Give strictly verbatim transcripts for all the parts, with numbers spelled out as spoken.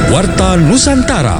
Warta Nusantara.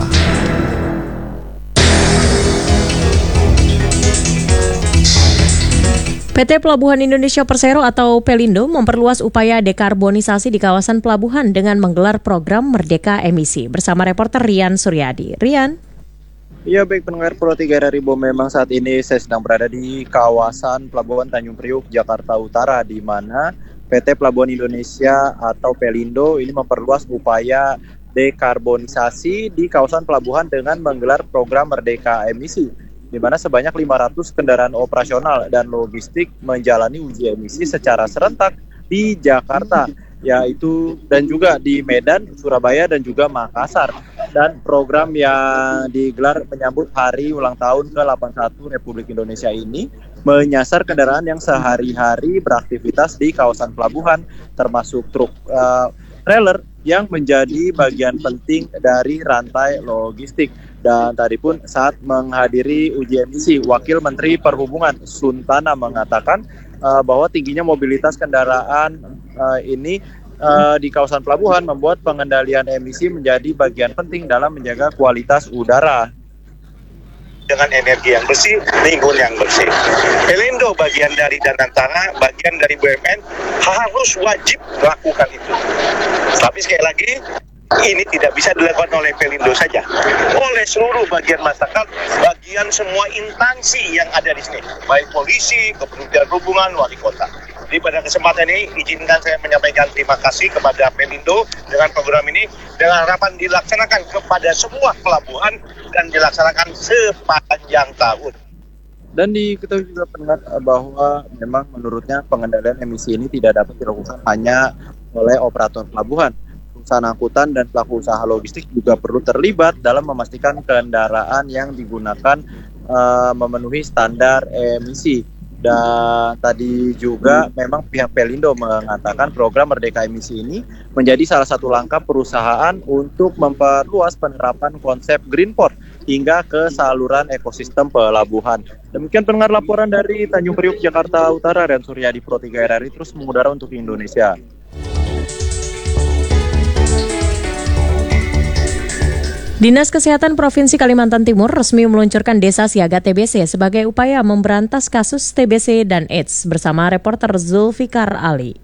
P T Pelabuhan Indonesia Persero atau Pelindo memperluas upaya dekarbonisasi di kawasan pelabuhan dengan menggelar program Merdeka Emisi. Bersama reporter Rian Suryadi. Rian. Ya, baik pendengar Pro tiga R R I, memang saat ini saya sedang berada di kawasan Pelabuhan Tanjung Priuk, Jakarta Utara, di mana P T Pelabuhan Indonesia atau Pelindo ini memperluas upaya dekarbonisasi di kawasan pelabuhan dengan menggelar program Merdeka Emisi, di mana sebanyak lima ratus kendaraan operasional dan logistik menjalani uji emisi secara serentak di Jakarta, yaitu dan juga di Medan, Surabaya, dan juga Makassar. Dan program yang digelar menyambut hari ulang tahun ke delapan puluh satu Republik Indonesia ini menyasar kendaraan yang sehari-hari beraktivitas di kawasan pelabuhan, termasuk truk uh, trailer yang menjadi bagian penting dari rantai logistik. Dan tadi pun saat menghadiri uji emisi, Wakil Menteri Perhubungan Suntana mengatakan uh, bahwa tingginya mobilitas kendaraan uh, ini uh, di kawasan pelabuhan membuat pengendalian emisi menjadi bagian penting dalam menjaga kualitas udara. Dengan energi yang bersih, lingkungan yang bersih. Pelindo bagian dari Danantara, bagian dari B U M N harus wajib melakukan itu. Tapi sekali lagi, ini tidak bisa dilakukan oleh Pelindo saja, oleh seluruh bagian masyarakat, bagian semua instansi yang ada di sini, baik polisi, Kementerian Perhubungan, wali kota. Jadi pada kesempatan ini izinkan saya menyampaikan terima kasih kepada Pelindo dengan program ini, dengan harapan dilaksanakan kepada semua pelabuhan dan dilaksanakan sepanjang tahun. Dan diketahui juga pendengar bahwa memang menurutnya pengendalian emisi ini tidak dapat dilakukan hanya oleh operator pelabuhan. Perusahaan angkutan dan pelaku usaha logistik juga perlu terlibat dalam memastikan kendaraan yang digunakan uh, memenuhi standar emisi. Dan tadi juga memang pihak Pelindo mengatakan program Merdeka Emisi ini menjadi salah satu langkah perusahaan untuk memperluas penerapan konsep Green Port hingga ke saluran ekosistem pelabuhan. Demikian pendengar laporan dari Tanjung Priuk, Jakarta Utara, Rian Suryadi, Pro tiga R R I, terus mengudara untuk Indonesia. Dinas Kesehatan Provinsi Kalimantan Timur resmi meluncurkan Desa Siaga T B C sebagai upaya memberantas kasus T B C dan AIDS. Bersama reporter Zulfikar Ali.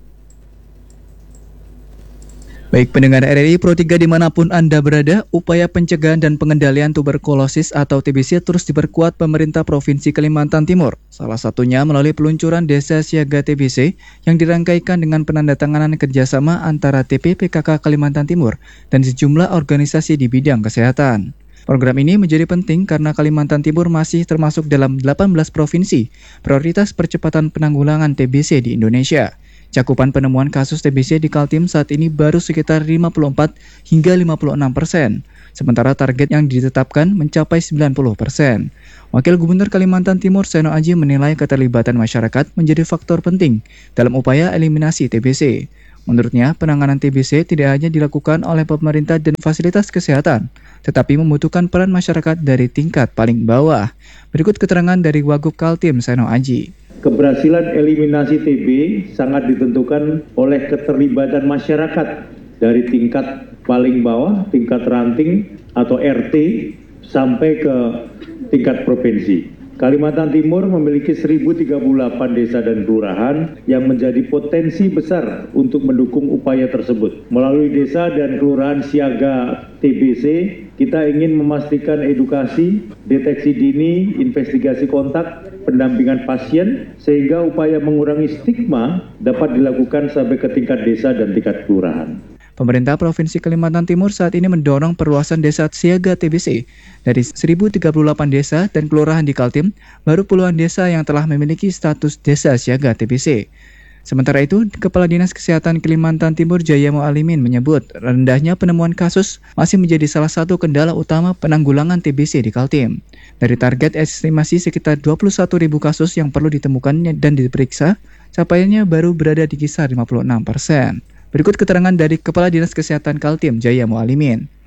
Baik pendengar R R I Pro tiga dimanapun Anda berada, upaya pencegahan dan pengendalian tuberkulosis atau T B C terus diperkuat pemerintah Provinsi Kalimantan Timur. Salah satunya melalui peluncuran Desa Siaga T B C yang dirangkaikan dengan penandatanganan kerjasama antara T P P K K Kalimantan Timur dan sejumlah organisasi di bidang kesehatan. Program ini menjadi penting karena Kalimantan Timur masih termasuk dalam delapan belas provinsi prioritas percepatan penanggulangan T B C di Indonesia. Cakupan penemuan kasus T B C di Kaltim saat ini baru sekitar lima puluh empat hingga lima puluh enam persen, sementara target yang ditetapkan mencapai sembilan puluh persen. Wakil Gubernur Kalimantan Timur Seno Aji menilai keterlibatan masyarakat menjadi faktor penting dalam upaya eliminasi T B C. Menurutnya, penanganan T B C tidak hanya dilakukan oleh pemerintah dan fasilitas kesehatan, tetapi membutuhkan peran masyarakat dari tingkat paling bawah. Berikut keterangan dari Wagub Kaltim Seno Aji. Keberhasilan eliminasi T B sangat ditentukan oleh keterlibatan masyarakat dari tingkat paling bawah, tingkat ranting atau R T, sampai ke tingkat provinsi. Kalimantan Timur memiliki seribu tiga puluh delapan desa dan kelurahan yang menjadi potensi besar untuk mendukung upaya tersebut. Melalui desa dan kelurahan siaga T B C, kita ingin memastikan edukasi, deteksi dini, investigasi kontak, pendampingan pasien, sehingga upaya mengurangi stigma dapat dilakukan sampai ke tingkat desa dan tingkat kelurahan. Pemerintah Provinsi Kalimantan Timur saat ini mendorong perluasan desa siaga T B C. Dari seribu tiga puluh delapan desa dan kelurahan di Kaltim, baru puluhan desa yang telah memiliki status desa siaga T B C. Sementara itu, Kepala Dinas Kesehatan Kalimantan Timur Jaya Mualimin menyebut rendahnya penemuan kasus masih menjadi salah satu kendala utama penanggulangan T B C di Kaltim. Dari target estimasi sekitar dua puluh satu ribu kasus yang perlu ditemukan dan diperiksa, capaiannya baru berada di kisar lima puluh enam persen. Berikut keterangan dari Kepala Dinas Kesehatan Kaltim, Jaya Mualimin.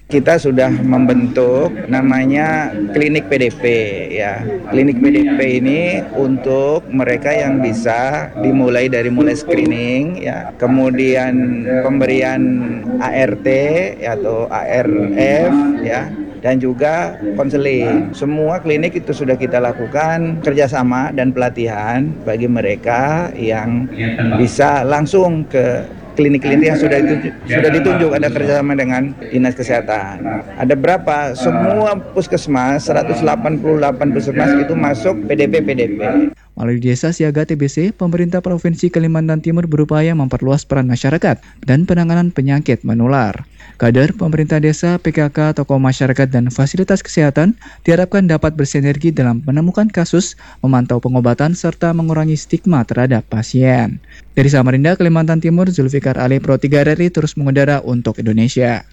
Kita sudah membentuk namanya klinik P D P ya. Klinik P D P ini untuk mereka yang bisa dimulai dari mulai screening ya, kemudian pemberian A R T ya, atau A R F ya, dan juga konseling. Semua klinik itu sudah kita lakukan kerjasama dan pelatihan bagi mereka yang bisa langsung ke klinik-klinik yang sudah ditunjuk, sudah ditunjuk ada kerjasama dengan Dinas Kesehatan. Ada berapa? Semua puskesmas, seratus delapan puluh delapan puskesmas itu masuk P D P P D P. Melalui Desa Siaga T B C, pemerintah Provinsi Kalimantan Timur berupaya memperluas peran masyarakat dan penanganan penyakit menular. Kader pemerintah desa, P K K, tokoh masyarakat, dan fasilitas kesehatan diharapkan dapat bersinergi dalam menemukan kasus, memantau pengobatan, serta mengurangi stigma terhadap pasien. Dari Samarinda, Kalimantan Timur, Zulfikar Ali, Pro tiga R R I terus mengudara untuk Indonesia.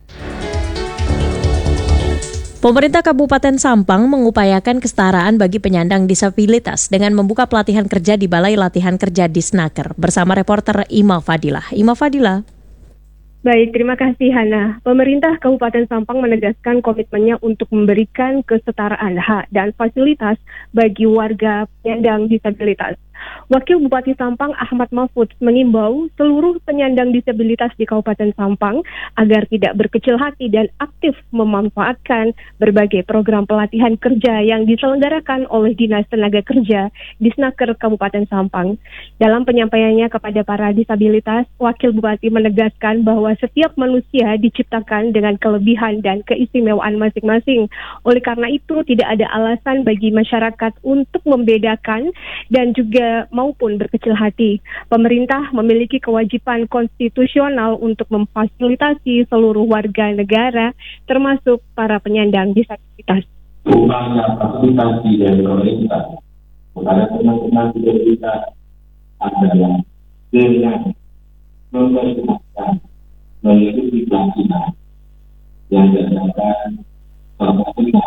Pemerintah Kabupaten Sampang mengupayakan kesetaraan bagi penyandang disabilitas dengan membuka pelatihan kerja di Balai Latihan Kerja Disnaker bersama reporter Ima Fadilah. Ima Fadilah. Baik, terima kasih Hana. Pemerintah Kabupaten Sampang menegaskan komitmennya untuk memberikan kesetaraan hak dan fasilitas bagi warga penyandang disabilitas. Wakil Bupati Sampang Ahmad Mahfud mengimbau seluruh penyandang disabilitas di Kabupaten Sampang agar tidak berkecil hati dan aktif memanfaatkan berbagai program pelatihan kerja yang diselenggarakan oleh Dinas Tenaga Kerja Disnaker Kabupaten Sampang. Dalam penyampaiannya kepada para disabilitas, Wakil Bupati menegaskan bahwa setiap manusia diciptakan dengan kelebihan dan keistimewaan masing-masing. Oleh karena itu, tidak ada alasan bagi masyarakat untuk membedakan dan juga maupun berkecil hati. Pemerintah memiliki kewajiban konstitusional untuk memfasilitasi seluruh warga negara, termasuk para penyandang disabilitas. Upaya fasilitasi dari pemerintah kepada teman-teman disabilitas adalah dengan memperkenalkan mengikuti pelatihan yang diadakan pemerintah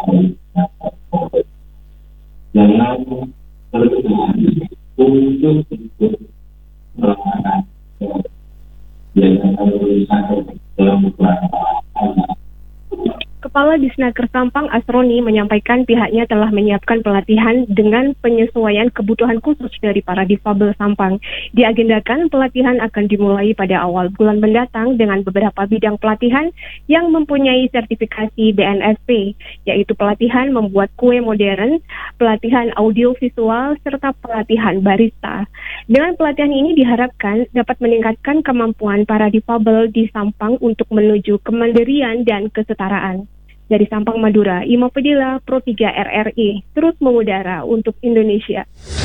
dengan berkenan untuk ikut melakukan yang akan dalam beberapa hal. Kepala Disnaker Sampang Asroni menyampaikan pihaknya telah menyiapkan pelatihan dengan penyesuaian kebutuhan khusus dari para difabel Sampang. Diagendakan pelatihan akan dimulai pada awal bulan mendatang dengan beberapa bidang pelatihan yang mempunyai sertifikasi B N S P, yaitu pelatihan membuat kue modern, pelatihan audiovisual, serta pelatihan barista. Dengan pelatihan ini diharapkan dapat meningkatkan kemampuan para difabel di Sampang untuk menuju kemandirian dan kesetaraan. Dari Sampang, Madura, Ima Fadilah, Pro tiga R R I, terus mengudara untuk Indonesia.